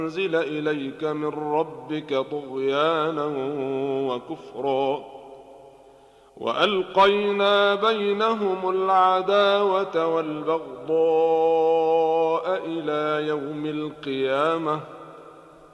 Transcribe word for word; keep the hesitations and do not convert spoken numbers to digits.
أنزل إليك من ربك طغيانا وكفرا وألقينا بينهم العداوة والبغضاء إلى يوم القيامة